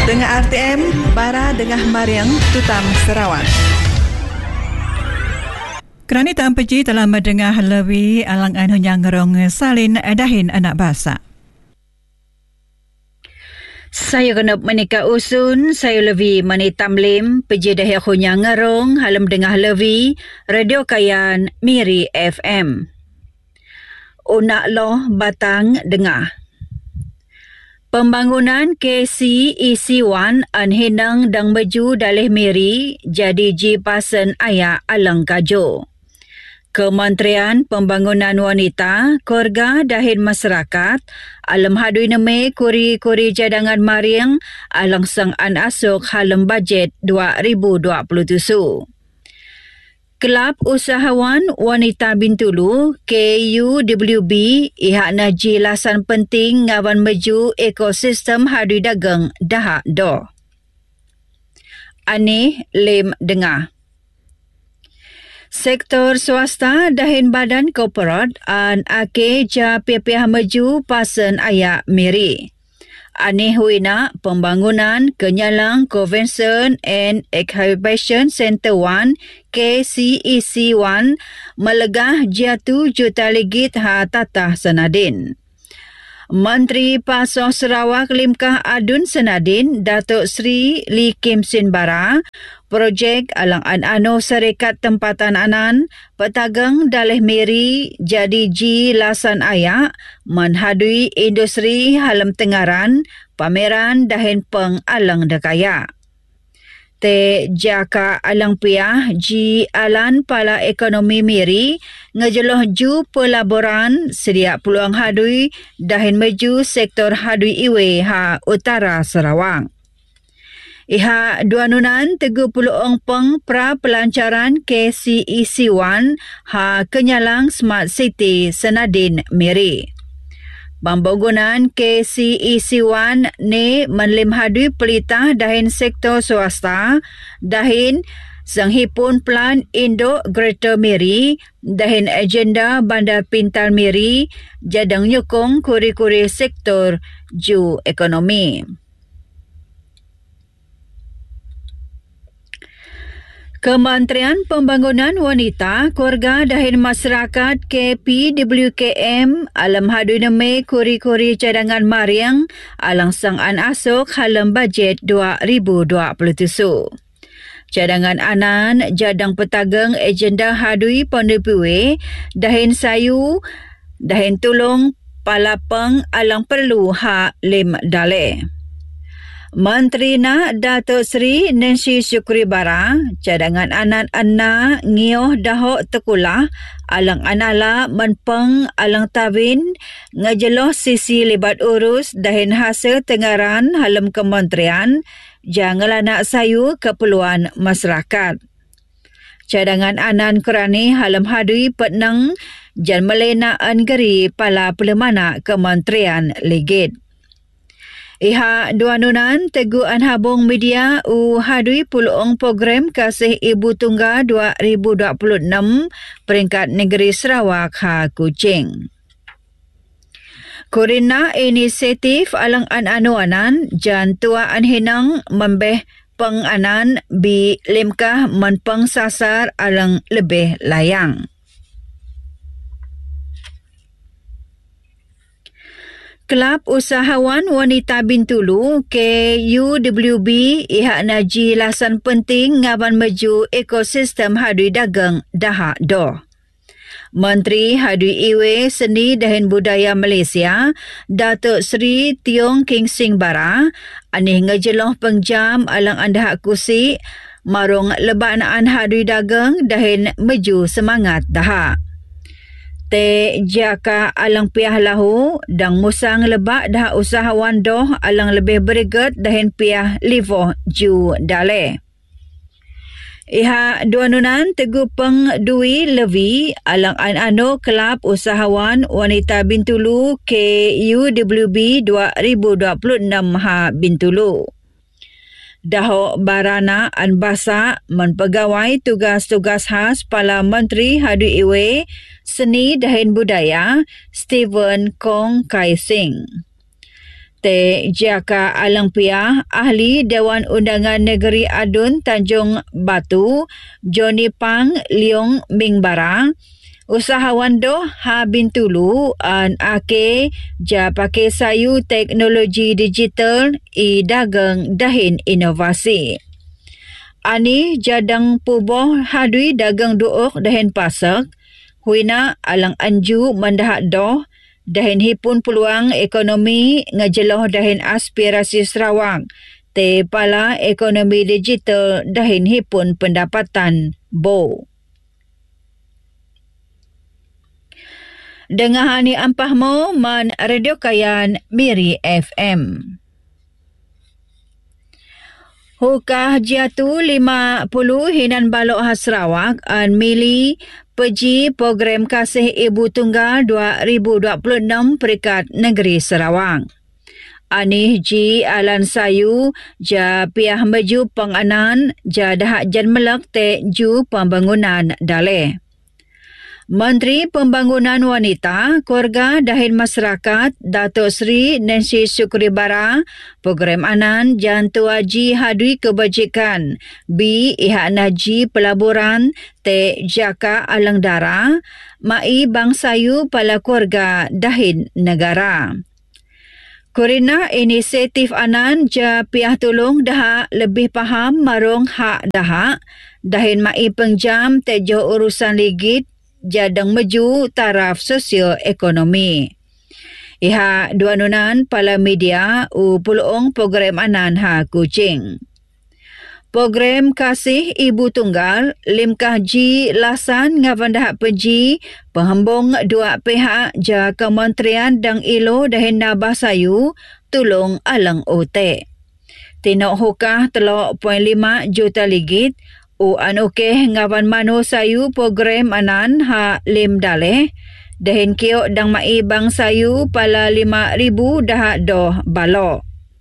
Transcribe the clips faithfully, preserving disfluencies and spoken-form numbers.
Tengah R T M, Bara Dengah Mariang, Tutam, Sarawak. Kerana tak empeji telah mendengar lebih alang-an hunyang ngerong salin dahin anak basa. Saya kena menikah usun, saya lebih manitamlim, peji dahil hunyang ngerong, halam dengah lebih, Radio Kayan, Miri F M. Unak loh batang dengah. Pembangunan K C E C satu an hinang dang baju dalih Miri jadi ji pasen ayak alang kajo. Kementerian Pembangunan Wanita, Keluarga Dahin Masyarakat, alam hadui neme kuri-kuri cadangan mariang alang sang an asuk halam bajet dua ribu dua puluh tujuh. Kelab Usahawan Wanita Bintulu K U W B ihak naji lasan penting ngawan maju ekosistem hadui dagang dahak do. Aneh lem dengah. Sektor swasta dahin badan korporat an ake ja piah-piah maju pasen ayak Miri. Aneh huina Pembangunan Kenyalang Convention and Exhibition Center one K C E C one melegah jatuh juta ligit ha tatah senadin. Menteri Pasoh Sarawak Limkah Adun Senadin Datuk Seri Lee Kim Sin Bara projek alang an-ano Serikat Tempatan Anan petageng dalih Miri jadi ji lasan ayak menhadui industri halam tengaran pameran dahin peng alang dekaya. Te jaka alang piah ji alan pala ekonomi Miri ngejeloh ju pelaburan sedia peluang hadui dahin maju sektor hadui iwe ha utara Sarawak. Iha dua nunan tiga puluh ongpeng pra pelancaran K C E C one ha Kenyalang Smart City Senadin Miri. Pembangunan K C E C one ni menlim hadui pelitah dahin sektor swasta, dahin sanghipun plan Indo Greater Miri, dahin agenda Bandar Pintar Miri, jadang nyukung kuri-kuri sektor ju ekonomi. Kementerian Pembangunan Wanita, Keluarga Dahin Masyarakat K P W K M alam hadui neme kuri-kuri cadangan mariang alang sang an asuk halam bajet dua ribu dua puluh tujuh. Cadangan anan jadang petageng agenda hadui pondepiwe dahin sayu dahin tulung palapeng alang perlu ha lim dale. Menteri Na Datuk Seri Nancy Syukri Bara, cadangan anan anna ngioh dahok tekulah alang anala menpeng alang tawin ngejeloh sisi libat urus dahin hasil tengaran halam kementerian jangan nak sayu keperluan masyarakat. Cadangan anan kerani halam hadui petnang jan melena angeri pala pelemana kementerian ligit. Iha dua nunan tegu an habung media u hadui puluong program kasih ibu tunggal dua ribu dua puluh enam peringkat negeri Sarawak ha Kuching. Kurina inisiatif alang an anuanan jan tua an hinang membeh penganan bi limkah menpeng sasar alang lebih layang. Kelab Usahawan Wanita Bintulu K U W B ihak naji lasan penting ngaban maju ekosistem hadui dagang dahak do. Menteri Hadui Iwe Seni dan Budaya Malaysia Datuk Seri Tiong King Sing Bara anih ngejeloh pengjam alang andahak kusik marung lebanaan hadui dagang dahin maju semangat dahak. Te jaka alang piah lahu dang musang lebak dah usahawan doh alang lebih berigat dahin piah livoh ju dale. Iha dua nunan tegu peng dui levi alang an-ano Kelab Usahawan Wanita Bintulu K U W B dua ribu dua puluh enam ha Bintulu. Dahok Barana Anbasa menpegawai tugas-tugas khas Pala Menteri Hadui Iwe Seni dan Budaya Stephen Kong Kai Sing. Te Jaka Alang Piah, Ahli Dewan Undangan Negeri Adun Tanjung Batu, Johnny Pang Leong Mingbara, usahawan doh Ha Bintulu an ake ja pakai sayu teknologi digital i dagang dahin inovasi. Ani jadang puboh hadui dagang duok dahin pasak, huina alang anju mandahak doh dahin hipun peluang ekonomi ngajeloh dahin aspirasi Sarawak te pala ekonomi digital dahin hipun pendapatan bo. Dengar ni ampahmu man Radio Kayan Miri F M. Hukah jatuh lima puluh hinan balok khas Sarawak an mili peji program kasih ibu tunggal dua ribu dua puluh enam peringkat negeri Sarawak. Anih ji alan sayu ja piah maju penganan ja dahak jan melak te ju pembangunan daleh. Menteri Pembangunan Wanita, Keluarga Dahin Masyarakat, Datuk Seri Nancy Syukri Bara, program anan jan tuaji hadui kebajikan bi ihak naji pelaburan te Jaka Alang Dara, mai bangsayu pala keluarga dahin negara. Korina inisiatif anan ja piah tolong dahak lebih faham marung hak dahak, dahin mai pengjam te jo urusan ligit jadang maju taraf sosio-ekonomi. Iha dua nunan pala media u puluong program anan ha Kuching. Program kasih ibu tunggal limkah ji lasan ngavandah peji penghembung dua pihak ja Kementerian dang ilo dahin Nabah Sayu tulung alang O T. Tinok hukah telok poin lima juta ligit u anokeh ngawan mano sayu program anan ha lim daleh dahin kiok dang mai bang sayu pala lima ribu dah doh balok.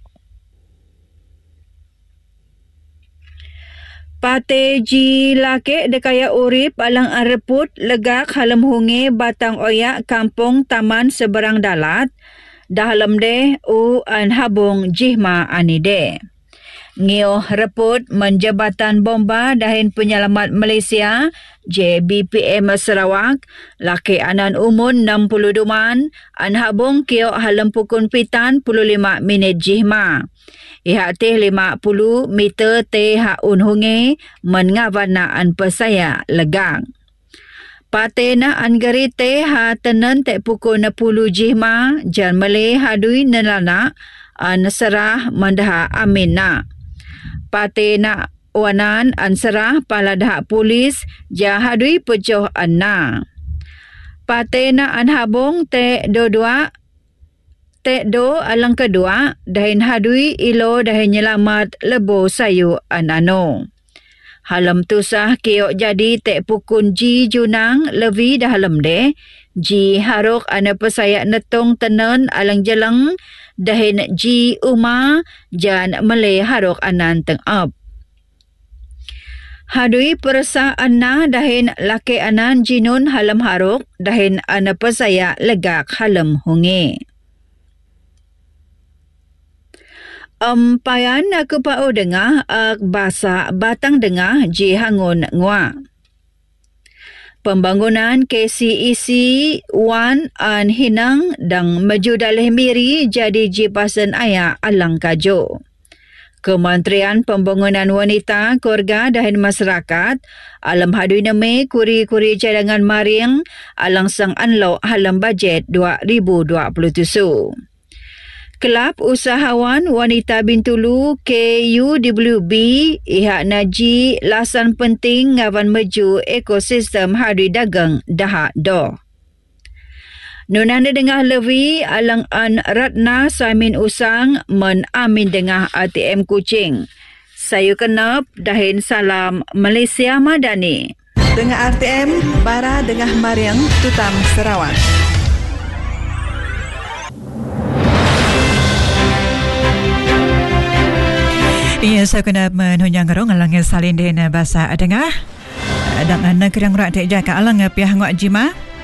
Pate ji lake dekaya urip alang areput legak halam hunge batang oyak kampung Taman Seberang Dalat dalam deh u an habung jihma anide. Ngio reput menjabatan bomba dahin penyelamat Malaysia J B P M Sarawak laki anan umur enam puluh duman an habung kiok halam pukun pitan puluh lima minit jihma. Ihak teh lima puluh meter teh hak unhunge mengawana an pesaya legang. Patena an gari teh ha tenen teh pukul enam puluh jihma jan Malay hadui nelana an serah mandah amina. Patena wanan ansarah pala dahak polis jahadui pejoh anna. Patena anhabung te dua-dua te do alang kedua dahin hadui ilo dahin nyelamat lebo sayu anano. Halam tusah kiok jadi te pukun ji junang levi dah halam de ji haruk ana pesayak netong tenen alang jelang dahin ji uma jan Malay haruk anan teng up. Hadui perasa anna dahin laki anan jinun halam haruk dahin ana pesaya legak halam hungi. Empayan aku pau dengah ak basa batang dengah ji hangun ngwa. Pembangunan K C E C Wan an Hinang dang maju daleh miri jadi jipasen aya alang kajo. Kementerian Pembangunan Wanita, Keluarga dan Masyarakat alam hadui neme kuri-kuri cadangan maring alang sang anlok halam bajet dua ribu dua puluh tujuh. Kelab Usahawan Wanita Bintulu K U W B ihak naji lasan penting ngawan maju ekosistem hadui dagang dahak doh. Nunanda dengah levi alang an Ratna Samin Usang men amin dengah A T M Kuching. Sayu kenap dahin salam Malaysia Madani. Dengah R T M Bara Dengah Mariang Tutam Sarawak. Ia sakuna menhunyang gerong alang salin den bahasa dengah. Dengan kerang rak dek jaka alang pihak ngak jima.